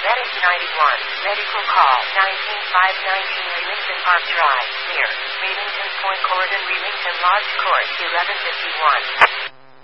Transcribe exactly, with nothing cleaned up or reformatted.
Medic ninety-one, medical call, nineteen five nineteen Remington Park Drive, near Remington Point Court and Remington Lodge Court, eleven fifty-one.